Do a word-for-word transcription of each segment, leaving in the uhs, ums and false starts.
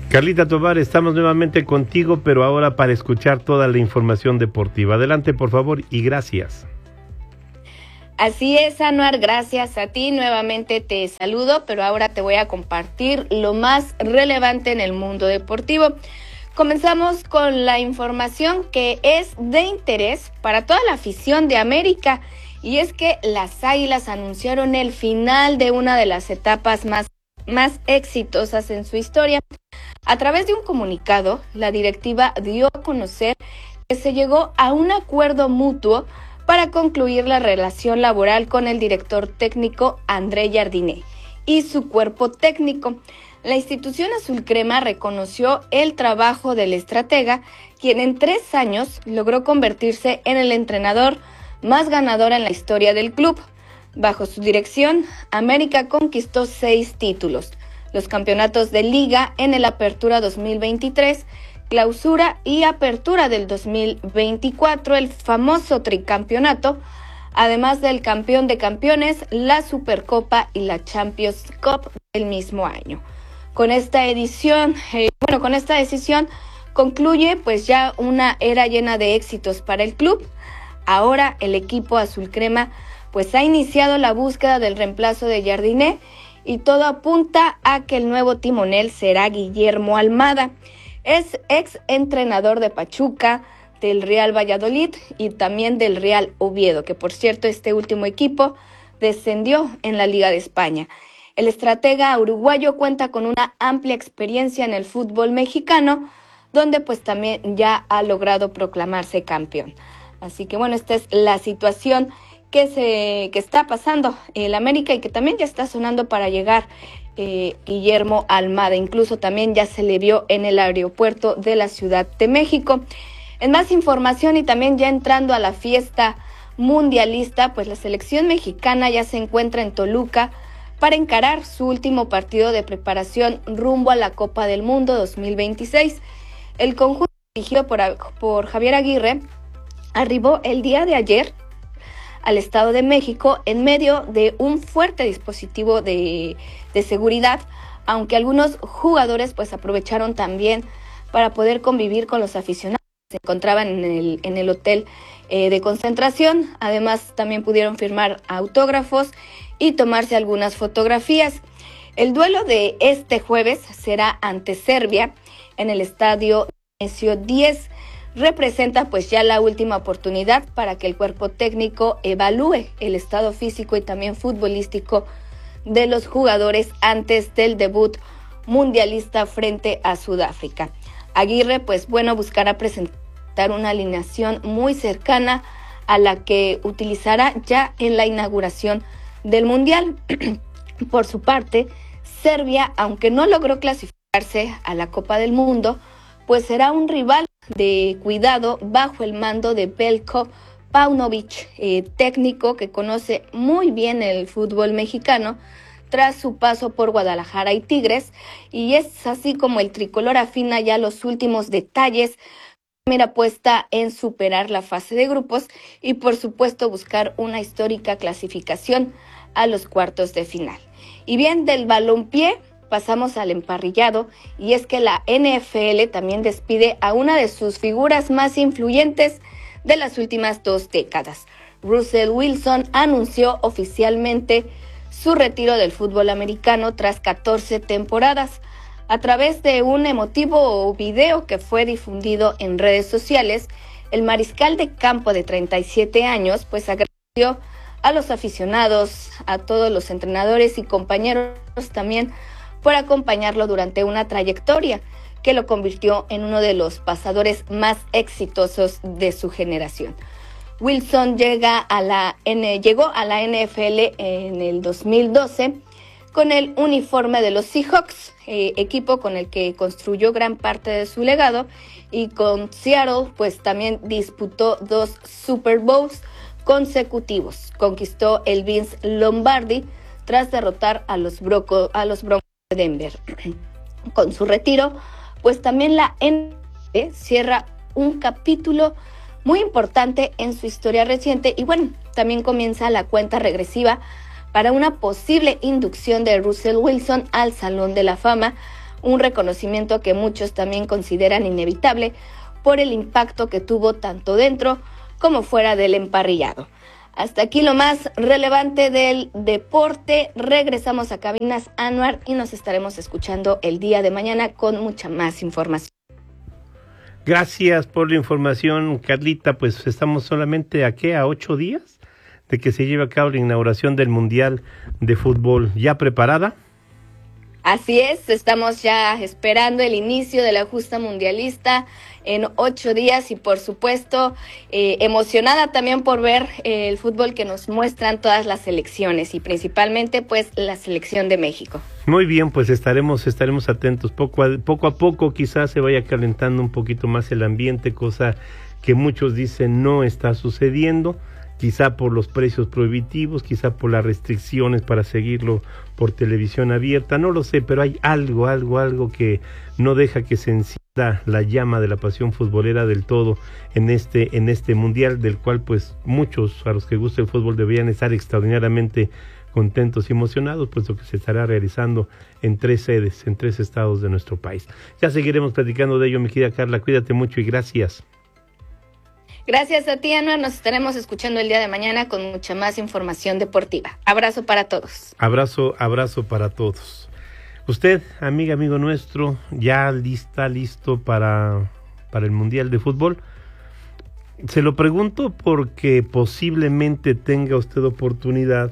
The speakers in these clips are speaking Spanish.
Carlita Tovar, estamos nuevamente contigo, pero ahora para escuchar toda la información deportiva. Adelante, por favor, y gracias. Así es, Anuar, gracias a ti. Nuevamente te saludo, pero ahora te voy a compartir lo más relevante en el mundo deportivo. Comenzamos con la información que es de interés para toda la afición de América, y es que las Águilas anunciaron el final de una de las etapas más, más exitosas en su historia. A través de un comunicado, la directiva dio a conocer que se llegó a un acuerdo mutuo para concluir la relación laboral con el director técnico André Jardiné y su cuerpo técnico. La institución azul crema reconoció el trabajo del estratega, quien en tres años logró convertirse en el entrenador más ganador en la historia del club. Bajo su dirección, América conquistó seis títulos: los campeonatos de Liga en el Apertura dos mil veintitrés, Clausura y Apertura del dos mil veinticuatro, el famoso tricampeonato, además del campeón de campeones, la Supercopa y la Champions Cup del mismo año. Con esta edición, eh, bueno, con esta decisión concluye pues ya una era llena de éxitos para el club. Ahora el equipo azul crema pues ha iniciado la búsqueda del reemplazo de Jardiné, y todo apunta a que el nuevo timonel será Guillermo Almada. Es ex entrenador de Pachuca, del Real Valladolid y también del Real Oviedo, que por cierto este último equipo descendió en la Liga de España. El estratega uruguayo cuenta con una amplia experiencia en el fútbol mexicano, donde pues también ya ha logrado proclamarse campeón. Así que bueno, esta es la situación que se que está pasando el América, y que también ya está sonando para llegar eh, Guillermo Almada. Incluso también ya se le vio en el aeropuerto de la Ciudad de México. En más información, y también ya entrando a la fiesta mundialista, pues la selección mexicana ya se encuentra en Toluca para encarar su último partido de preparación rumbo a la Copa del Mundo dos mil veintiséis. El conjunto dirigido por, por Javier Aguirre arribó el día de ayer al Estado de México en medio de un fuerte dispositivo de, de seguridad, aunque algunos jugadores pues aprovecharon también para poder convivir con los aficionados que se encontraban en el, en el hotel eh, de concentración. Además también pudieron firmar autógrafos y tomarse algunas fotografías. El duelo de este jueves será ante Serbia en el estadio Nemesio diez. Representa pues ya la última oportunidad para que el cuerpo técnico evalúe el estado físico y también futbolístico de los jugadores antes del debut mundialista frente a Sudáfrica. Aguirre pues bueno buscará presentar una alineación muy cercana a la que utilizará ya en la inauguración del Mundial. Por su parte, Serbia, aunque no logró clasificarse a la Copa del Mundo, pues será un rival de cuidado bajo el mando de Veljko Paunovic, eh, técnico que conoce muy bien el fútbol mexicano tras su paso por Guadalajara y Tigres, y es así como el tricolor afina ya los últimos detalles, mira puesta en superar la fase de grupos y por supuesto buscar una histórica clasificación a los cuartos de final. Y bien, del balompié pasamos al emparrillado, y es que la N F L también despide a una de sus figuras más influyentes de las últimas dos décadas. Russell Wilson anunció oficialmente su retiro del fútbol americano tras catorce temporadas. A través de un emotivo video que fue difundido en redes sociales, el mariscal de campo de treinta y siete años pues agradeció a los aficionados, a todos los entrenadores y compañeros también por acompañarlo durante una trayectoria que lo convirtió en uno de los pasadores más exitosos de su generación. Wilson llega a la N, llegó a la N F L en el dos mil doce con el uniforme de los Seahawks, eh, equipo con el que construyó gran parte de su legado, y con Seattle pues también disputó dos Super Bowls consecutivos. Conquistó el Vince Lombardi tras derrotar a los, Broco, a los Broncos de Denver. Con su retiro, pues también la N F L cierra un capítulo muy importante en su historia reciente, y bueno, también comienza la cuenta regresiva para una posible inducción de Russell Wilson al Salón de la Fama, un reconocimiento que muchos también consideran inevitable por el impacto que tuvo tanto dentro como fuera del emparrillado. Hasta aquí lo más relevante del deporte. Regresamos a cabinas, Anuar, y nos estaremos escuchando el día de mañana con mucha más información. Gracias por la información, Carlita. Pues estamos solamente a ¿qué? A ocho días de que se lleve a cabo la inauguración del Mundial de Fútbol. ¿Ya preparada? Así es, estamos ya esperando el inicio de la justa mundialista en ocho días y por supuesto eh, emocionada también por ver eh, el fútbol que nos muestran todas las selecciones y principalmente pues la selección de México. Muy bien, pues estaremos estaremos atentos. Poco a poco, a poco quizás se vaya calentando un poquito más el ambiente, cosa que muchos dicen no está sucediendo. Quizá por los precios prohibitivos, quizá por las restricciones para seguirlo por televisión abierta, no lo sé, pero hay algo, algo, algo que no deja que se encienda la llama de la pasión futbolera del todo en este, en este mundial, del cual pues muchos a los que gusta el fútbol deberían estar extraordinariamente contentos y emocionados, puesto que se estará realizando en tres sedes, en tres estados de nuestro país. Ya seguiremos platicando de ello, mi querida Carla, cuídate mucho y gracias. Gracias a ti, Anuar. Nos estaremos escuchando el día de mañana con mucha más información deportiva. Abrazo para todos. Abrazo, abrazo para todos. Usted, amiga, amigo nuestro, ya está listo para, para el Mundial de Fútbol. Se lo pregunto porque posiblemente tenga usted oportunidad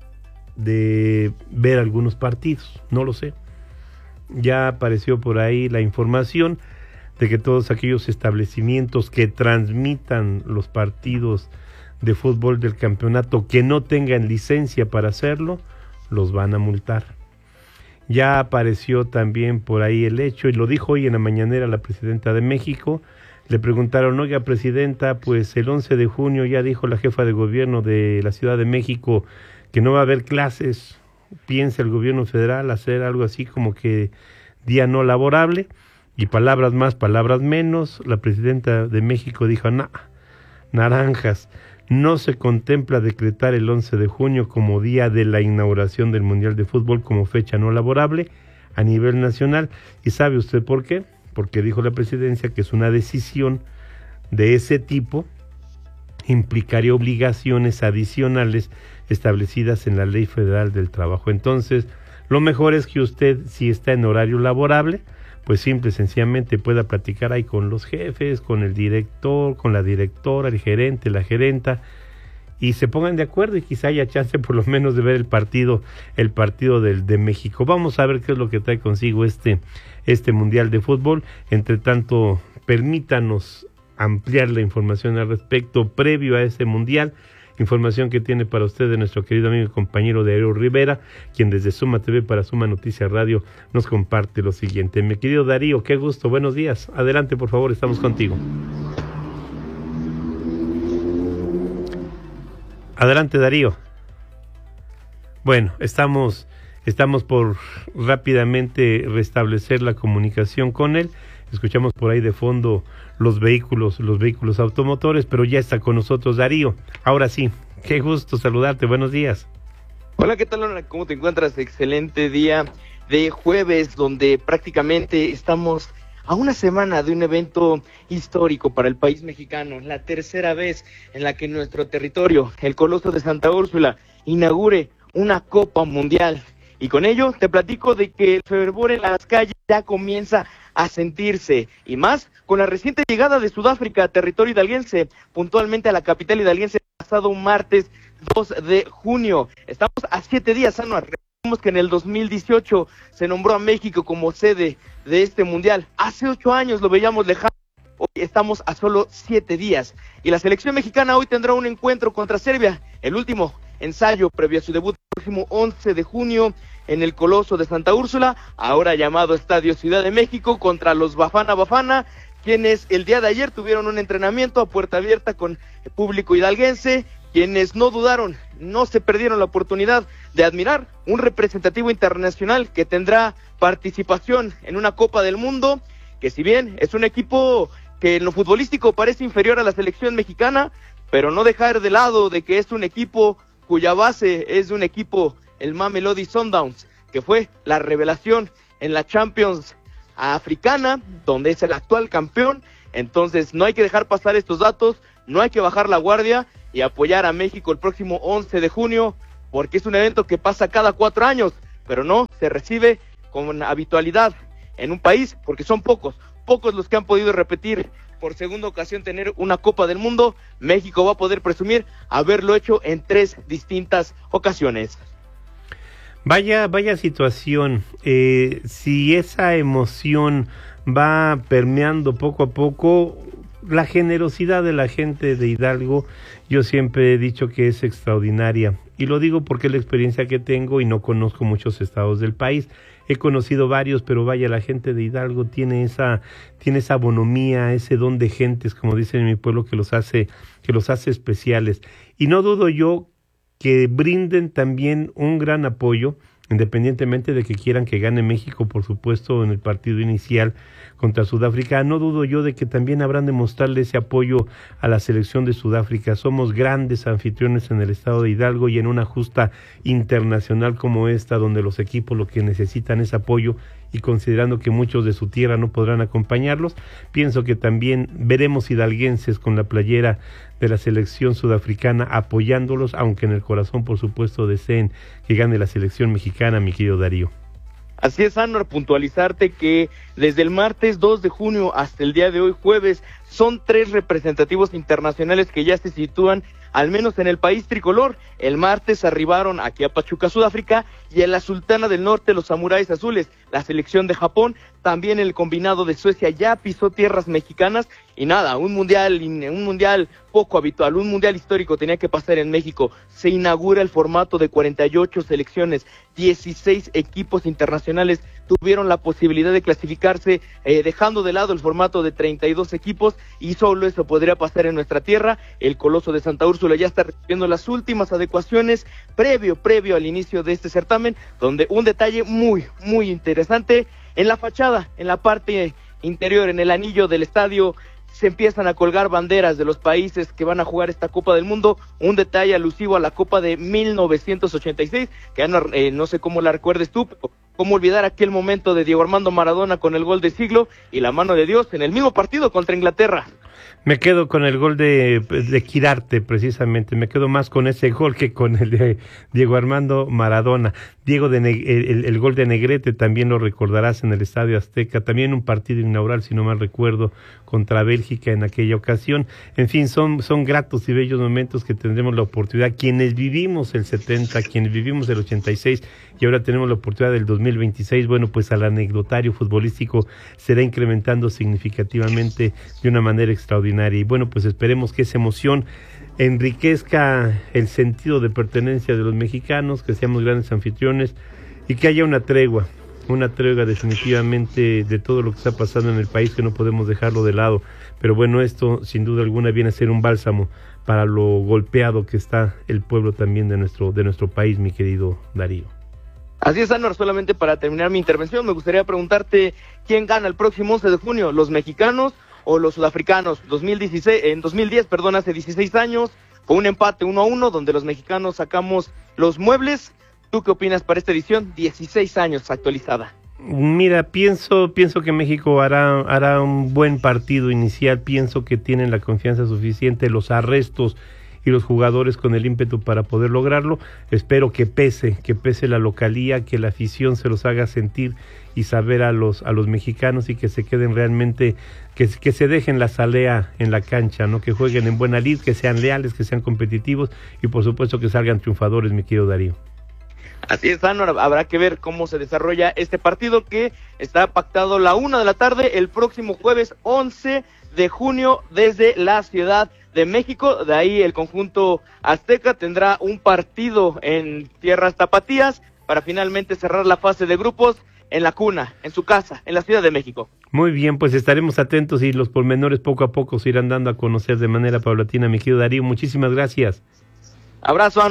de ver algunos partidos. No lo sé. Ya apareció por ahí la información de que todos aquellos establecimientos que transmitan los partidos de fútbol del campeonato que no tengan licencia para hacerlo, los van a multar. Ya apareció también por ahí el hecho, y lo dijo hoy en la mañanera la presidenta de México. Le preguntaron, oiga, presidenta, pues el once de junio ya dijo la jefa de gobierno de la Ciudad de México que no va a haber clases. ¿Piensa el gobierno federal hacer algo así como que día no laborable? Y palabras más, palabras menos, la presidenta de México dijo, nah, naranjas, no se contempla decretar el once de junio como día de la inauguración del Mundial de Fútbol como fecha no laborable a nivel nacional. ¿Y sabe usted por qué? Porque dijo la presidencia que es una decisión de ese tipo, implicaría obligaciones adicionales establecidas en la Ley Federal del Trabajo. Entonces, lo mejor es que usted, si está en horario laborable, pues simple y sencillamente pueda platicar ahí con los jefes, con el director, con la directora, el gerente, la gerenta, y se pongan de acuerdo y quizá haya chance por lo menos de ver el partido, el partido del de México. Vamos a ver qué es lo que trae consigo este, este Mundial de Fútbol. Entre tanto, permítanos ampliar la información al respecto previo a ese Mundial. Información que tiene para usted de nuestro querido amigo y compañero Darío Rivera, quien desde Suma T V para Suma Noticias Radio nos comparte lo siguiente. Mi querido Darío, qué gusto, buenos días. Adelante, por favor, estamos contigo. Adelante, Darío. Bueno, estamos, estamos por rápidamente restablecer la comunicación con él. Escuchamos por ahí de fondo los vehículos, los vehículos automotores, pero ya está con nosotros Darío. Ahora sí, qué gusto saludarte, buenos días. Hola, ¿qué tal, Ana? ¿Cómo te encuentras? Excelente día de jueves, donde prácticamente estamos a una semana de un evento histórico para el país mexicano, la tercera vez en la que nuestro territorio, el Coloso de Santa Úrsula, inaugure una Copa Mundial. Y con ello te platico de que el fervor en las calles ya comienza a sentirse, y más con la reciente llegada de Sudáfrica a territorio hidalguense, puntualmente a la capital hidalguense, pasado martes dos de junio. Estamos a siete días, Anuar. Recordemos que en el dos mil dieciocho se nombró a México como sede de este mundial. Hace ocho años lo veíamos lejano. Hoy estamos a solo siete días. Y la selección mexicana hoy tendrá un encuentro contra Serbia, el último ensayo previo a su debut el próximo once de junio en el Coloso de Santa Úrsula, ahora llamado Estadio Ciudad de México, contra los Bafana Bafana, quienes el día de ayer tuvieron un entrenamiento a puerta abierta con el público hidalguense, quienes no dudaron, no se perdieron la oportunidad de admirar un representativo internacional que tendrá participación en una Copa del Mundo, que si bien es un equipo que en lo futbolístico parece inferior a la selección mexicana, pero no dejar de lado de que es un equipo cuya base es un equipo, el Mamelodi Sundowns, que fue la revelación en la Champions africana, donde es el actual campeón. Entonces no hay que dejar pasar estos datos, no hay que bajar la guardia y apoyar a México el próximo once de junio, porque es un evento que pasa cada cuatro años, pero no se recibe con habitualidad en un país, porque son pocos, pocos los que han podido repetir por segunda ocasión tener una Copa del Mundo. México va a poder presumir haberlo hecho en tres distintas ocasiones. Vaya, vaya situación. Eh, si esa emoción va permeando poco a poco, la generosidad de la gente de Hidalgo, yo siempre he dicho que es extraordinaria. Y lo digo porque es la experiencia que tengo y no conozco muchos estados del país. He conocido varios, pero vaya, la gente de Hidalgo tiene esa, tiene esa bonomía, ese don de gentes, como dicen en mi pueblo, que los hace, que los hace especiales. Y no dudo yo que brinden también un gran apoyo, independientemente de que quieran que gane México, por supuesto, en el partido inicial contra Sudáfrica. No dudo yo de que también habrán de mostrarle ese apoyo a la selección de Sudáfrica. Somos grandes anfitriones en el estado de Hidalgo y en una justa internacional como esta, donde los equipos lo que necesitan es apoyo, y considerando que muchos de su tierra no podrán acompañarlos, pienso que también veremos hidalguenses con la playera de la selección sudafricana apoyándolos, aunque en el corazón, por supuesto, deseen que gane la selección mexicana, mi querido Darío. Así es, Anwar, puntualizarte que desde el martes dos de junio hasta el día de hoy, jueves, son tres representativos internacionales que ya se sitúan al menos en el país tricolor. El martes arribaron aquí a Pachuca, Sudáfrica, y en la Sultana del Norte, los Samuráis Azules, la selección de Japón. También el combinado de Suecia ya pisó tierras mexicanas, y nada, un mundial, un mundial poco habitual, un mundial histórico tenía que pasar en México. Se inaugura el formato de cuarenta y ocho selecciones, dieciséis equipos internacionales tuvieron la posibilidad de clasificarse, eh, dejando de lado el formato de treinta y dos equipos, y solo eso podría pasar en nuestra tierra. El Coloso de Santa Úrsula ya está recibiendo las últimas adecuaciones previo, previo al inicio de este certamen, donde un detalle muy, muy interesante, en la fachada, en la parte interior, en el anillo del estadio, se empiezan a colgar banderas de los países que van a jugar esta Copa del Mundo, un detalle alusivo a la Copa de mil novecientos ochenta y seis, que no, eh, no sé cómo la recuerdes tú, pero cómo olvidar aquel momento de Diego Armando Maradona con el gol de siglo y la mano de Dios en el mismo partido contra Inglaterra. Me quedo con el gol de, de Quirarte, precisamente. Me quedo más con ese gol que con el de Diego Armando Maradona. Diego de el, el gol de Negrete también lo recordarás en el Estadio Azteca. También un partido inaugural, si no mal recuerdo, contra Bélgica en aquella ocasión. En fin, son, son gratos y bellos momentos que tendremos la oportunidad. Quienes vivimos el setenta, quienes vivimos el ochenta y seis y ahora tenemos la oportunidad del dos mil veintiséis, bueno, pues al anecdotario futbolístico será incrementando significativamente de una manera extraordinaria. Y bueno, pues esperemos que esa emoción enriquezca el sentido de pertenencia de los mexicanos, que seamos grandes anfitriones y que haya una tregua, una tregua definitivamente de todo lo que está pasando en el país, que no podemos dejarlo de lado. Pero bueno, esto sin duda alguna viene a ser un bálsamo para lo golpeado que está el pueblo también de nuestro, de nuestro país, mi querido Darío. Así es, Anwar, solamente para terminar mi intervención, me gustaría preguntarte quién gana el próximo once de junio, los mexicanos o los sudafricanos. dos mil dieciséis, en dos mil diez, perdón, hace dieciséis años, con un empate uno a uno, donde los mexicanos sacamos los muebles. ¿Tú qué opinas para esta edición? dieciséis años actualizada. Mira, pienso pienso que México hará hará un buen partido inicial. Pienso que tienen la confianza suficiente, los arrestos y los jugadores con el ímpetu para poder lograrlo. Espero que pese, que pese la localía, que la afición se los haga sentir y saber a los a los mexicanos, y que se queden realmente, que, que se dejen la salea en la cancha, ¿no? Que jueguen en buena lid, que sean leales, que sean competitivos y por supuesto que salgan triunfadores, mi querido Darío. Así es, Anwar, habrá que ver cómo se desarrolla este partido, que está pactado la una de la tarde el próximo jueves once de junio desde la Ciudad de México. De ahí el conjunto azteca tendrá un partido en tierras tapatías para finalmente cerrar la fase de grupos en la cuna, en su casa, en la Ciudad de México. Muy bien, pues estaremos atentos y los pormenores poco a poco se irán dando a conocer de manera paulatina, mi querido Darío. Muchísimas gracias. Abrazo, Anwar.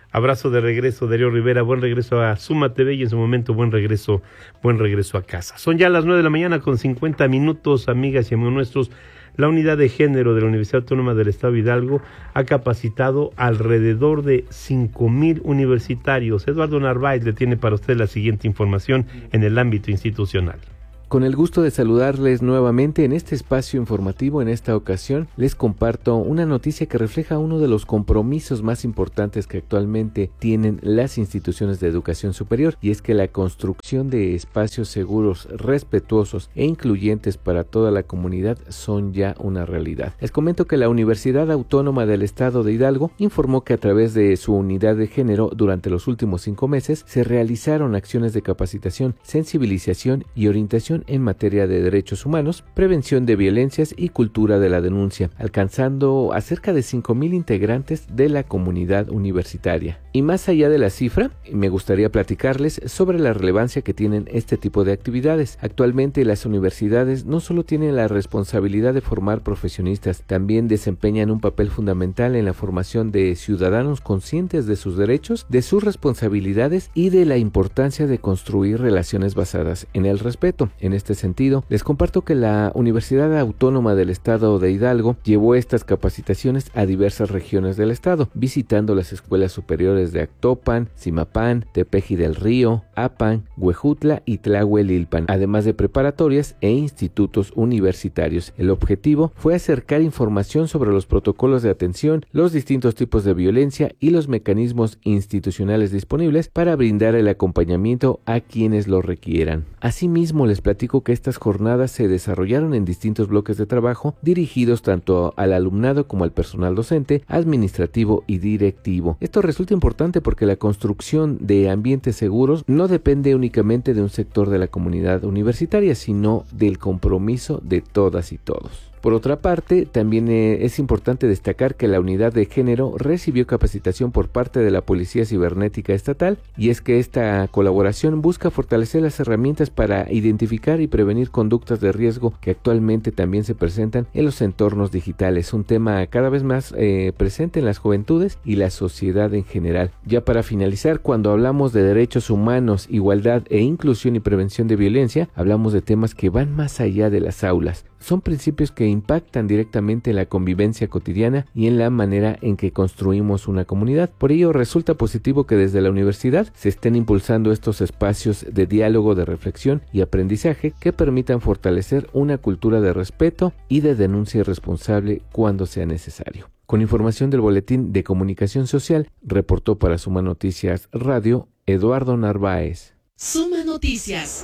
Abrazo de regreso, Darío Rivera, buen regreso a Suma T V y en su momento buen regreso, buen regreso a casa. Son ya las nueve de la mañana con cincuenta minutos, amigas y amigos nuestros. La Unidad de Género de la Universidad Autónoma del Estado de Hidalgo ha capacitado alrededor de cinco mil universitarios. Eduardo Narváez le tiene para usted la siguiente información en el ámbito institucional. Con el gusto de saludarles nuevamente en este espacio informativo. En esta ocasión les comparto una noticia que refleja uno de los compromisos más importantes que actualmente tienen las instituciones de educación superior, y es que la construcción de espacios seguros, respetuosos e incluyentes para toda la comunidad son ya una realidad. Les comento que la Universidad Autónoma del Estado de Hidalgo informó que a través de su unidad de género durante los últimos cinco meses se realizaron acciones de capacitación, sensibilización y orientación en materia de derechos humanos, prevención de violencias y cultura de la denuncia, alcanzando a cerca de cinco mil integrantes de la comunidad universitaria. Y más allá de la cifra, me gustaría platicarles sobre la relevancia que tienen este tipo de actividades. Actualmente las universidades no solo tienen la responsabilidad de formar profesionistas, también desempeñan un papel fundamental en la formación de ciudadanos conscientes de sus derechos, de sus responsabilidades y de la importancia de construir relaciones basadas en el respeto. En este sentido, les comparto que la Universidad Autónoma del Estado de Hidalgo llevó estas capacitaciones a diversas regiones del estado, visitando las escuelas superiores de Actopan, Zimapán, Tepeji del Río, Apan, Huejutla y Tlahuelilpan, además de preparatorias e institutos universitarios. El objetivo fue acercar información sobre los protocolos de atención, los distintos tipos de violencia y los mecanismos institucionales disponibles para brindar el acompañamiento a quienes lo requieran. Asimismo, les platico que estas jornadas se desarrollaron en distintos bloques de trabajo dirigidos tanto al alumnado como al personal docente, administrativo y directivo. Esto resulta importante porque la construcción de ambientes seguros no depende únicamente de un sector de la comunidad universitaria, sino del compromiso de todas y todos. Por otra parte, también eh, es importante destacar que la unidad de género recibió capacitación por parte de la Policía Cibernética Estatal, y es que esta colaboración busca fortalecer las herramientas para identificar y prevenir conductas de riesgo que actualmente también se presentan en los entornos digitales, un tema cada vez más eh, presente en las juventudes y la sociedad en general. Ya para finalizar, cuando hablamos de derechos humanos, igualdad e inclusión y prevención de violencia, hablamos de temas que van más allá de las aulas. Son principios que impactan directamente en la convivencia cotidiana y en la manera en que construimos una comunidad. Por ello, resulta positivo que desde la universidad se estén impulsando estos espacios de diálogo, de reflexión y aprendizaje que permitan fortalecer una cultura de respeto y de denuncia responsable cuando sea necesario. Con información del Boletín de Comunicación Social, reportó para Suma Noticias Radio, Eduardo Narváez. Suma Noticias.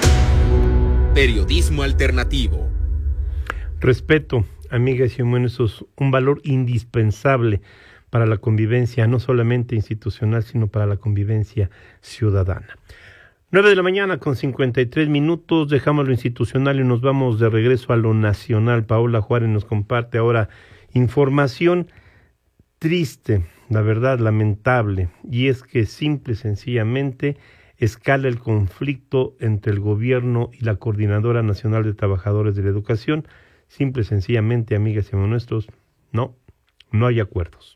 Periodismo alternativo. Respeto, amigas y hermanos, es un valor indispensable para la convivencia, no solamente institucional, sino para la convivencia ciudadana. nueve de la mañana con cincuenta y tres minutos, dejamos lo institucional y nos vamos de regreso a lo nacional. Paola Juárez nos comparte ahora información triste, la verdad lamentable, y es que simple y sencillamente escala el conflicto entre el gobierno y la Coordinadora Nacional de Trabajadores de la Educación. Simple y sencillamente, amigas y amigos nuestros, no, no hay acuerdos.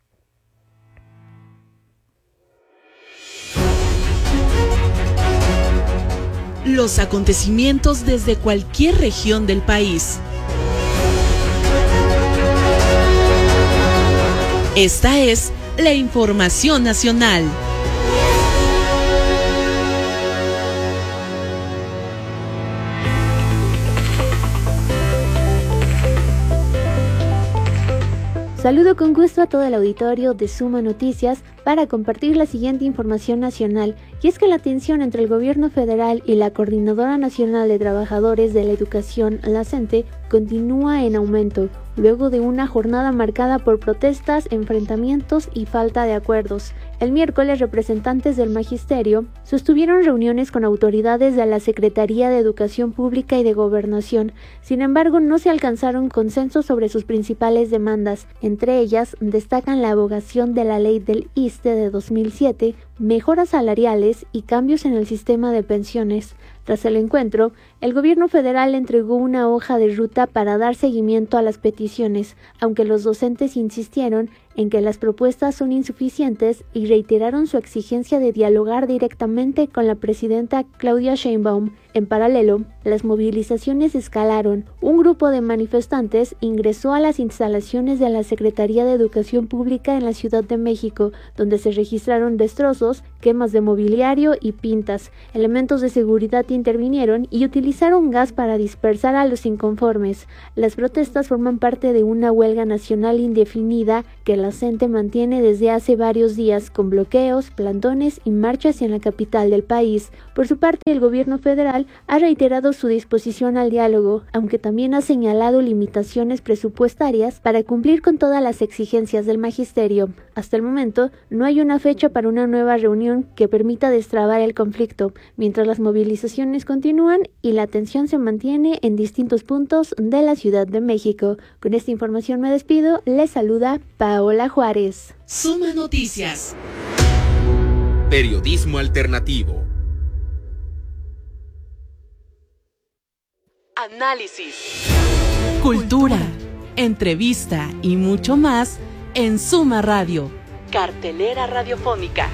Los acontecimientos desde cualquier región del país. Esta es la información nacional. Saludo con gusto a todo el auditorio de Suma Noticias para compartir la siguiente información nacional, y es que la tensión entre el gobierno federal y la Coordinadora Nacional de Trabajadores de la Educación, la CENTE, continúa en aumento, luego de una jornada marcada por protestas, enfrentamientos y falta de acuerdos. El miércoles, representantes del magisterio sostuvieron reuniones con autoridades de la Secretaría de Educación Pública y de Gobernación. Sin embargo, no se alcanzaron consensos sobre sus principales demandas. Entre ellas, destacan la abogación de la ley del I S S S T E de dos mil siete, mejoras salariales y cambios en el sistema de pensiones. Tras el encuentro, el gobierno federal entregó una hoja de ruta para dar seguimiento a las peticiones. Aunque los docentes insistieron en que las propuestas son insuficientes y reiteraron su exigencia de dialogar directamente con la presidenta Claudia Sheinbaum. En paralelo, las movilizaciones escalaron. Un grupo de manifestantes ingresó a las instalaciones de la Secretaría de Educación Pública en la Ciudad de México, donde se registraron destrozos, quemas de mobiliario y pintas. Elementos de seguridad intervinieron y utilizaron gas para dispersar a los inconformes. Las protestas forman parte de una huelga nacional indefinida que la C E N T E mantiene desde hace varios días, con bloqueos, plantones y marchas en la capital del país. Por su parte, el gobierno federal ha reiterado su disposición al diálogo, aunque también ha señalado limitaciones presupuestarias para cumplir con todas las exigencias del magisterio. Hasta el momento, no hay una fecha para una nueva reunión que permita destrabar el conflicto, mientras las movilizaciones continúan y la tensión se mantiene en distintos puntos de la Ciudad de México. Con esta información me despido, les saluda Paola Juárez. Suma Noticias. Periodismo alternativo. Análisis, cultura, entrevista y mucho más en Suma Radio, cartelera radiofónica.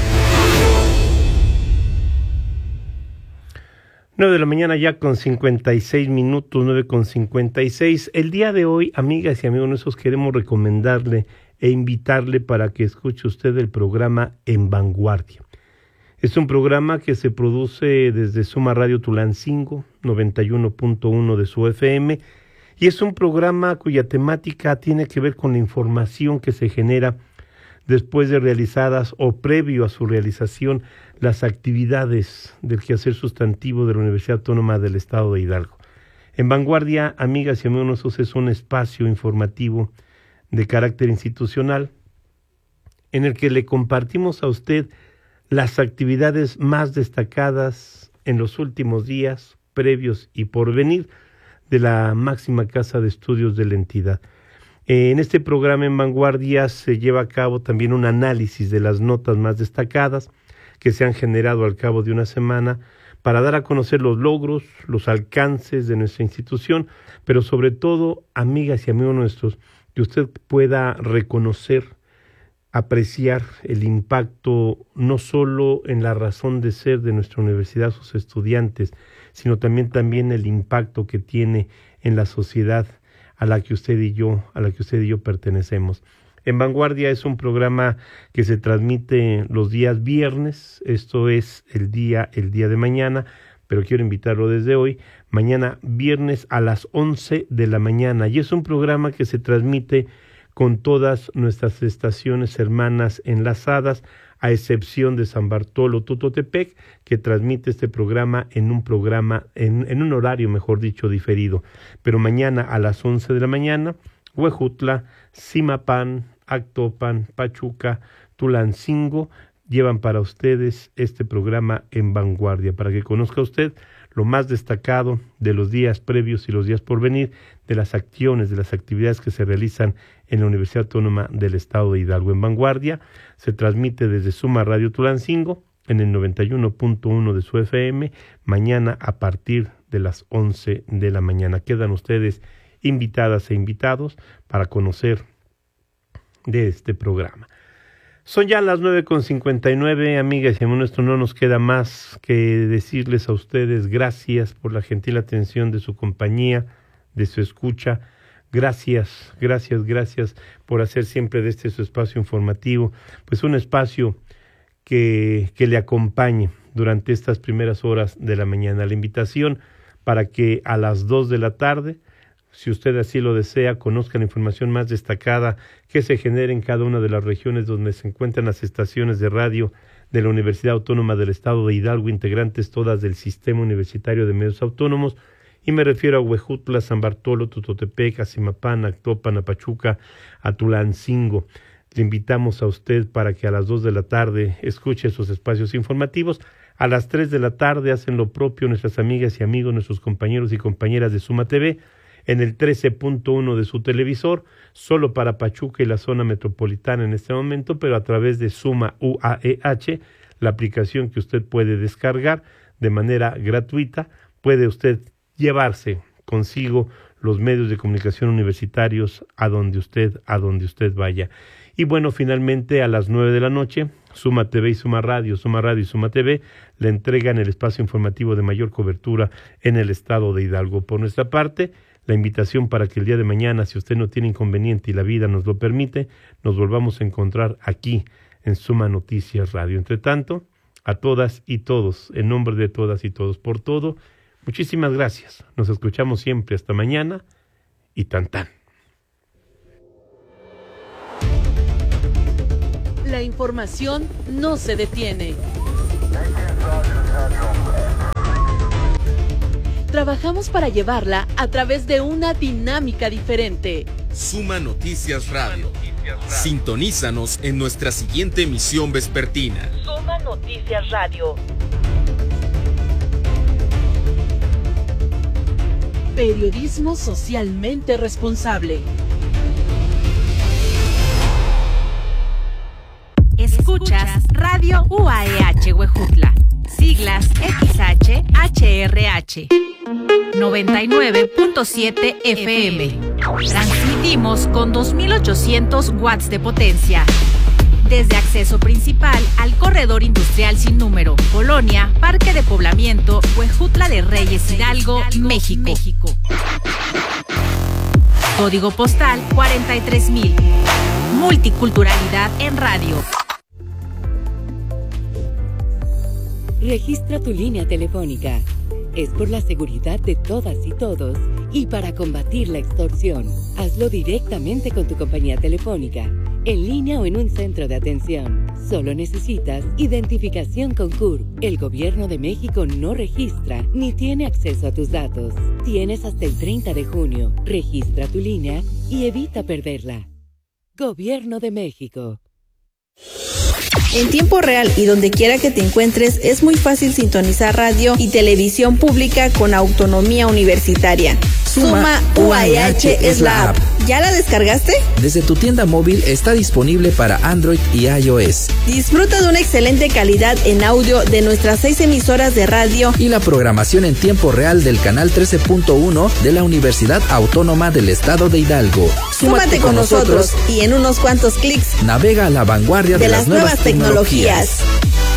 nueve de la mañana ya con cincuenta y seis minutos, nueve con cincuenta y seis. El día de hoy, amigas y amigos nuestros, queremos recomendarle e invitarle para que escuche usted el programa En Vanguardia. Es un programa que se produce desde Suma Radio Tulancingo, noventa y uno punto uno de su F M, y es un programa cuya temática tiene que ver con la información que se genera después de realizadas o previo a su realización las actividades del quehacer sustantivo de la Universidad Autónoma del Estado de Hidalgo. En Vanguardia, amigas y amigos nuestros, es un espacio informativo de carácter institucional en el que le compartimos a usted las actividades más destacadas en los últimos días, previos y por venir, de la máxima casa de estudios de la entidad. En este programa En Vanguardia se lleva a cabo también un análisis de las notas más destacadas que se han generado al cabo de una semana para dar a conocer los logros, los alcances de nuestra institución, pero sobre todo, amigas y amigos nuestros, que usted pueda reconocer, apreciar el impacto no solo en la razón de ser de nuestra universidad, sus estudiantes, sino también, también el impacto que tiene en la sociedad a la que usted y yo, a la que usted y yo pertenecemos. En Vanguardia es un programa que se transmite los días viernes, esto es el día, el día de mañana, pero quiero invitarlo desde hoy, mañana viernes a las once de la mañana, y es un programa que se transmite con todas nuestras estaciones hermanas enlazadas, a excepción de San Bartolo Tutotepec, que transmite este programa en un programa, en, en un horario, mejor dicho, diferido. Pero mañana a las once de la mañana, Huejutla, Zimapán, Actopan, Pachuca, Tulancingo, llevan para ustedes este programa En Vanguardia, para que conozca usted lo más destacado de los días previos y los días por venir, de las acciones, de las actividades que se realizan en la Universidad Autónoma del Estado de Hidalgo. En Vanguardia se transmite desde Suma Radio Tulancingo en el noventa y uno punto uno de su F M, mañana a partir de las once de la mañana. Quedan ustedes invitadas e invitados para conocer de este programa. Son ya las nueve con cincuenta y nueve, amigas y amigos nuestros, no nos queda más que decirles a ustedes gracias por la gentil atención de su compañía, de su escucha. Gracias, gracias, gracias por hacer siempre de este su espacio informativo, pues un espacio que, que le acompañe durante estas primeras horas de la mañana. La invitación para que a las dos de la tarde, si usted así lo desea, conozca la información más destacada que se genera en cada una de las regiones donde se encuentran las estaciones de radio de la Universidad Autónoma del Estado de Hidalgo, integrantes todas del Sistema Universitario de Medios Autónomos, y me refiero a Huejutla, San Bartolo, Tutotepec, a Zimapán, a Actopan, a Pachuca, a Tulancingo. Le invitamos a usted para que a las dos de la tarde escuche esos espacios informativos. A las tres de la tarde hacen lo propio nuestras amigas y amigos, nuestros compañeros y compañeras de Suma T V, en el trece punto uno de su televisor, solo para Pachuca y la zona metropolitana en este momento, pero a través de Suma U A E H, la aplicación que usted puede descargar de manera gratuita, puede usted llevarse consigo los medios de comunicación universitarios a donde usted, a donde usted vaya. Y bueno, finalmente a las nueve de la noche, Suma T V y Suma Radio, Suma Radio y Suma T V le entregan el espacio informativo de mayor cobertura en el estado de Hidalgo. Por nuestra parte, la invitación para que el día de mañana, si usted no tiene inconveniente y la vida nos lo permite, nos volvamos a encontrar aquí en Suma Noticias Radio. Entre tanto, a todas y todos, en nombre de todas y todos, por todo, muchísimas gracias. Nos escuchamos siempre hasta mañana y tan tan. La información no se detiene. Trabajamos para llevarla a través de una dinámica diferente. Suma Noticias Radio. Sintonízanos en nuestra siguiente emisión vespertina. Suma Noticias Radio. Periodismo socialmente responsable. Escuchas Radio U A E H Huejutla, siglas X H H R H, noventa y nueve punto siete F M. Transmitimos con dos mil ochocientos watts de potencia. Desde acceso principal al corredor industrial sin número, Colonia, Parque de Poblamiento, Huejutla de Reyes, Hidalgo, México. México. Código postal cuarenta y tres mil. Multiculturalidad en radio. Registra tu línea telefónica. Es por la seguridad de todas y todos y para combatir la extorsión. Hazlo directamente con tu compañía telefónica, en línea o en un centro de atención. Solo necesitas identificación con C U R P. El Gobierno de México no registra ni tiene acceso a tus datos. Tienes hasta el treinta de junio. Registra tu línea y evita perderla. Gobierno de México. En tiempo real y donde quiera que te encuentres, es muy fácil sintonizar radio y televisión pública con autonomía universitaria. Suma U A E H es la app. ¿Ya la descargaste? Desde tu tienda móvil está disponible para Android y iOS. Disfruta de una excelente calidad en audio de nuestras seis emisoras de radio y la programación en tiempo real del canal trece punto uno de la Universidad Autónoma del Estado de Hidalgo. Súmate, Súmate con, con nosotros y en unos cuantos clics navega a la vanguardia de, de las, las nuevas, nuevas tecnologías. tecnologías.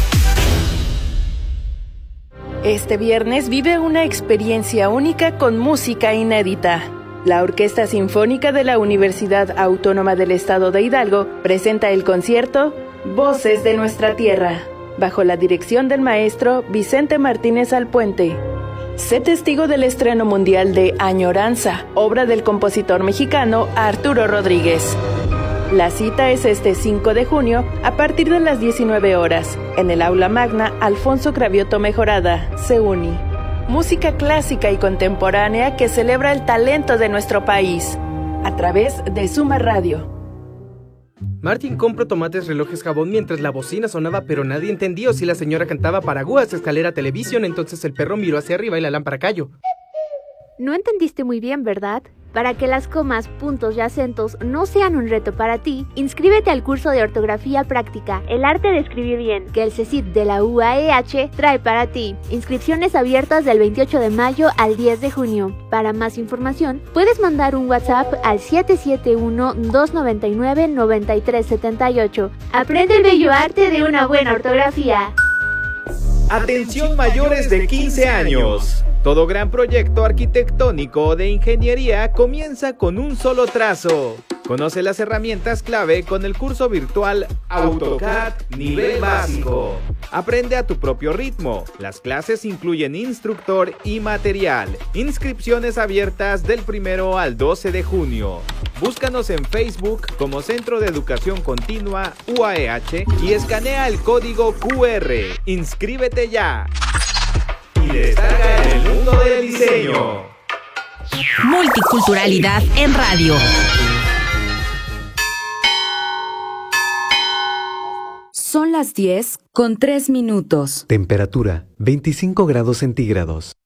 Este viernes vive una experiencia única con música inédita. La Orquesta Sinfónica de la Universidad Autónoma del Estado de Hidalgo presenta el concierto Voces de Nuestra Tierra, bajo la dirección del maestro Vicente Martínez Alpuente. Sé testigo del estreno mundial de Añoranza, obra del compositor mexicano Arturo Rodríguez. La cita es este cinco de junio a partir de las diecinueve horas, en el Aula Magna Alfonso Cravioto Mejorada, CEUNI. Música clásica y contemporánea que celebra el talento de nuestro país, a través de Suma Radio. Martín compró tomates, relojes, jabón mientras la bocina sonaba, pero nadie entendió si la señora cantaba Paragúas, escalera, televisión. Entonces el perro miró hacia arriba y la lámpara cayó. No entendiste muy bien, ¿verdad? Para que las comas, puntos y acentos no sean un reto para ti, inscríbete al curso de ortografía práctica, el arte de escribir bien, que el CECIT de la U A E H trae para ti. Inscripciones abiertas del veintiocho de mayo al diez de junio. Para más información, puedes mandar un WhatsApp al siete siete uno, dos nueve nueve, nueve tres siete ocho. Aprende el bello arte de una buena ortografía. Atención mayores de quince años. Todo gran proyecto arquitectónico o de ingeniería comienza con un solo trazo. Conoce las herramientas clave con el curso virtual AutoCAD Nivel Básico. Aprende a tu propio ritmo. Las clases incluyen instructor y material. Inscripciones abiertas del primero al doce de junio. Búscanos en Facebook como Centro de Educación Continua U A E H y escanea el código Q R. ¡Inscríbete ya! Y destaca en el mundo del diseño. Multiculturalidad en radio. Son las diez con tres minutos. Temperatura veinticinco grados centígrados.